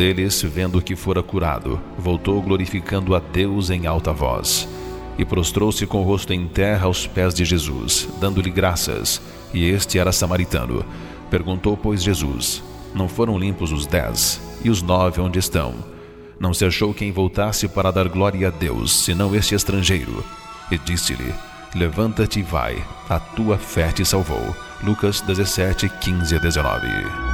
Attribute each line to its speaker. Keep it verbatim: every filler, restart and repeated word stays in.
Speaker 1: deles, vendo que fora curado, voltou glorificando a Deus em alta voz. E prostrou-se com o rosto em terra aos pés de Jesus, dando-lhe graças. E este era samaritano. Perguntou, pois, Jesus: não foram limpos os dez? E os nove onde estão? Não se achou quem voltasse para dar glória a Deus, senão este estrangeiro. E disse-lhe: levanta-te e vai, a tua fé te salvou. Lucas dezessete, quinze a dezenove.